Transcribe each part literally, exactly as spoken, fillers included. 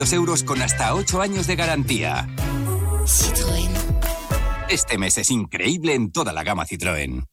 euros con hasta ocho años de garantía. Citroën. Este mes es increíble en toda la gama Citroën.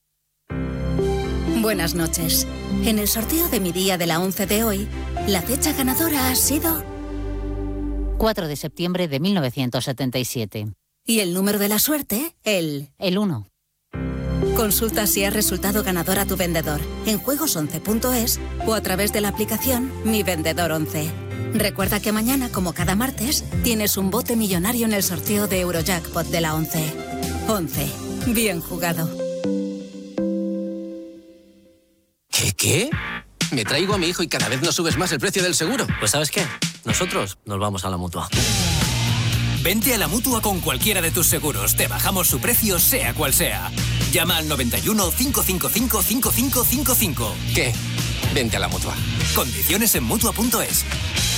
Buenas noches. En el sorteo de mi día de la once de hoy, la fecha ganadora ha sido cuatro de septiembre de mil novecientos setenta y siete. Y el número de la suerte, el... El uno. Consulta si has resultado ganador a tu vendedor en juegos once punto es o a través de la aplicación Mi Vendedor once. Recuerda que mañana, como cada martes, tienes un bote millonario en el sorteo de Eurojackpot de la once. once. Bien jugado. ¿Qué, qué? Me traigo a mi hijo y cada vez nos subes más el precio del seguro. Pues ¿sabes qué? Nosotros nos vamos a la Mutua. Vente a la Mutua con cualquiera de tus seguros. Te bajamos su precio, sea cual sea. Llama al noventa y uno, cinco cinco cinco, cinco cinco cinco cinco. ¿Qué? Vente a la Mutua. Condiciones en Mutua punto es.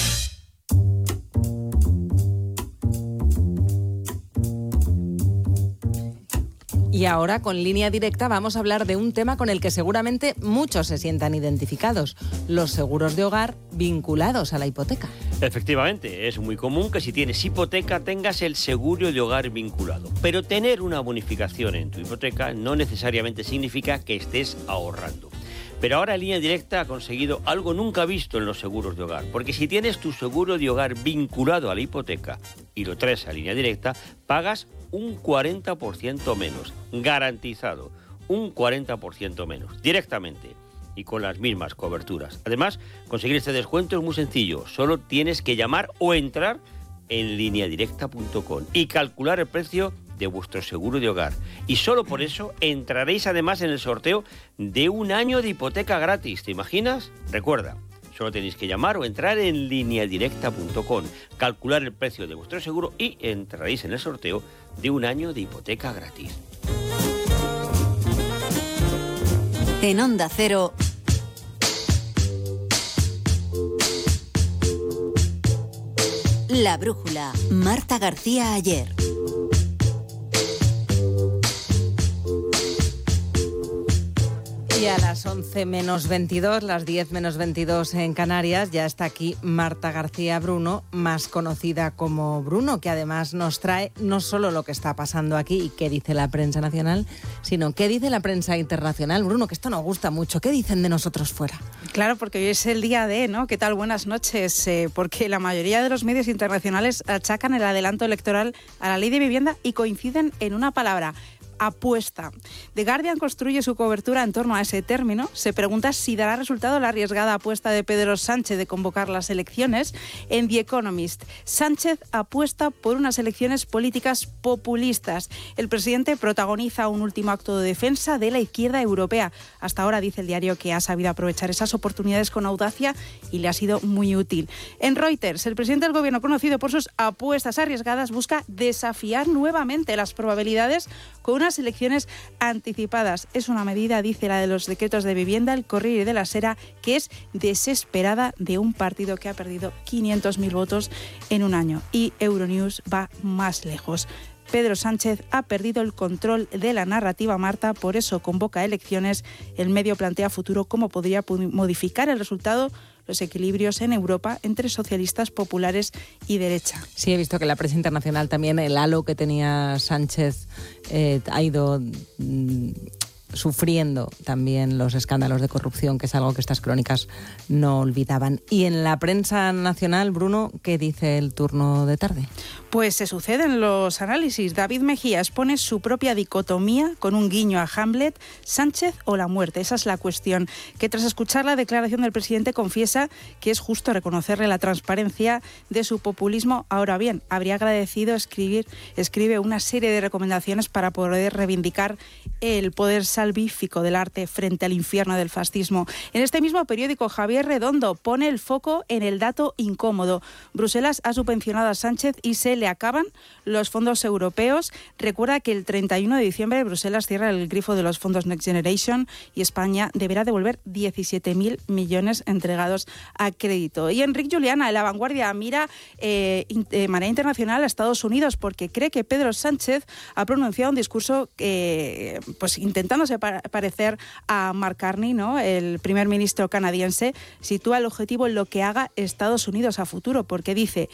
Y ahora, con Línea Directa, vamos a hablar de un tema con el que seguramente muchos se sientan identificados: los seguros de hogar vinculados a la hipoteca. Efectivamente, es muy común que si tienes hipoteca tengas el seguro de hogar vinculado. Pero tener una bonificación en tu hipoteca no necesariamente significa que estés ahorrando. Pero ahora Línea Directa ha conseguido algo nunca visto en los seguros de hogar. Porque si tienes tu seguro de hogar vinculado a la hipoteca y lo traes a Línea Directa, pagas un cuarenta por ciento menos. Garantizado. Un cuarenta por ciento menos. Directamente. Y con las mismas coberturas. Además, conseguir este descuento es muy sencillo. Solo tienes que llamar o entrar en línea directa punto com y calcular el precio de vuestro seguro de hogar. Y solo por eso entraréis además en el sorteo de un año de hipoteca gratis. ¿Te imaginas? Recuerda, solo tenéis que llamar o entrar en línea directa punto com, calcular el precio de vuestro seguro y entraréis en el sorteo de un año de hipoteca gratis. En Onda Cero, La Brújula, Marta García Ayer. Y a las once menos veintidós, las diez menos veintidós en Canarias, ya está aquí Marta García Bruno, más conocida como Bruno, que además nos trae no solo lo que está pasando aquí y qué dice la prensa nacional, sino qué dice la prensa internacional. Bruno, que esto nos gusta mucho. ¿Qué dicen de nosotros fuera? Claro, porque hoy es el día de, ¿no? ¿Qué tal? Buenas noches. Eh, porque la mayoría de los medios internacionales achacan el adelanto electoral a la ley de vivienda y coinciden en una palabra: apuesta. The Guardian construye su cobertura en torno a ese término. Se pregunta si dará resultado la arriesgada apuesta de Pedro Sánchez de convocar las elecciones. En The Economist, Sánchez apuesta por unas elecciones políticas populistas. El presidente protagoniza un último acto de defensa de la izquierda europea. Hasta ahora, dice el diario, que ha sabido aprovechar esas oportunidades con audacia y le ha sido muy útil. En Reuters, el presidente del gobierno, conocido por sus apuestas arriesgadas, busca desafiar nuevamente las probabilidades con una elecciones anticipadas. Es una medida, dice la de los decretos de vivienda, el Corriere de la Sera, que es desesperada de un partido que ha perdido quinientos mil votos en un año. Y Euronews va más lejos. Pedro Sánchez ha perdido el control de la narrativa, Marta, por eso convoca elecciones. El medio plantea futuro cómo podría modificar el resultado, los equilibrios en Europa entre socialistas, populares y derecha. Sí, he visto que la prensa internacional también, el halo que tenía Sánchez eh, ha ido mm, sufriendo también los escándalos de corrupción, que es algo que estas crónicas no olvidaban. Y en la prensa nacional, Bruno, ¿qué dice el turno de tarde? Pues se suceden los análisis. David Mejía expone su propia dicotomía con un guiño a Hamlet: Sánchez o la muerte. Esa es la cuestión, que tras escuchar la declaración del presidente confiesa que es justo reconocerle la transparencia de su populismo. Ahora bien, habría agradecido escribir, escribe una serie de recomendaciones para poder reivindicar el poder salvífico del arte frente al infierno del fascismo. En este mismo periódico, Javier Redondo pone el foco en el dato incómodo. Bruselas ha subvencionado a Sánchez y se le acaban los fondos europeos. Recuerda que el treinta y uno de diciembre Bruselas cierra el grifo de los fondos Next Generation y España deberá devolver diecisiete mil millones entregados a crédito. Y Enric Juliana, en La Vanguardia, mira eh, de manera internacional a Estados Unidos, porque cree que Pedro Sánchez ha pronunciado un discurso eh, pues intentándose pa- parecer a Mark Carney, ¿no? El primer ministro canadiense. Sitúa el objetivo en lo que haga Estados Unidos a futuro, porque dice: